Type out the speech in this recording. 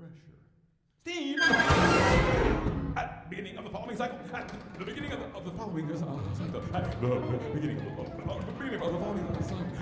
pressure. Steve! At the beginning of the following cycle, at the beginning of the following cycle, at the beginning of the following cycle,